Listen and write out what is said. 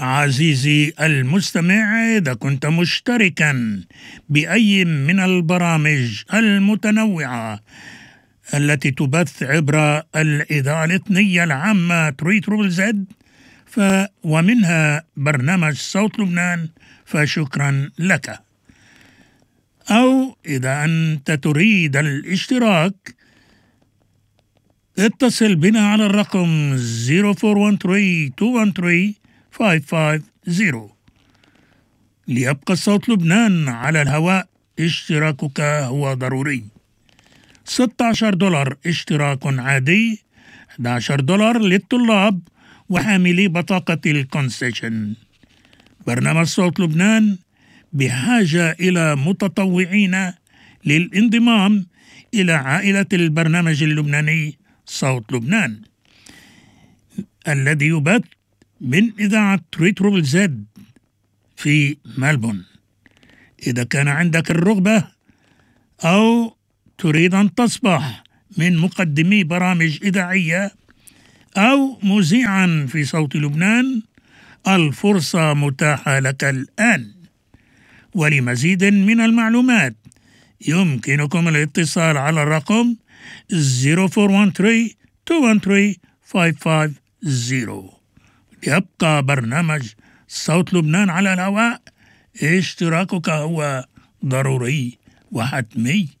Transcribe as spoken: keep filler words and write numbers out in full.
عزيزي المستمع، إذا كنت مشتركا بأي من البرامج المتنوعة التي تبث عبر الإذاعة الإثنية العامة ثلاثة تريبل زد ف ومنها برنامج صوت لبنان، فشكرا لك. أو إذا أنت تريد الاشتراك اتصل بنا على الرقم صفر أربعة واحد ثلاثة اثنين واحد ثلاثة خمسة خمسة صفر. ليبقى صوت لبنان على الهواء اشتراكك هو ضروري. ستة عشر دولار اشتراك عادي، أحد عشر دولار للطلاب وحاملي بطاقة الكونسيشن. برنامج صوت لبنان بحاجة إلى متطوعين للانضمام إلى عائلة البرنامج اللبناني صوت لبنان الذي يبث من إذاعة ثلاثة تريبل زد في ملبون. إذا كان عندك الرغبة أو تريد أن تصبح من مقدمي برامج إذاعية أو مذيعا في صوت لبنان، الفرصة متاحة لك الآن. ولمزيد من المعلومات يمكنكم الاتصال على الرقم صفر أربعة واحد ثلاثة اثنين واحد ثلاثة خمسة خمسة صفر. يبقى برنامج صوت لبنان على الهواء اشتراكك هو ضروري وحتمي.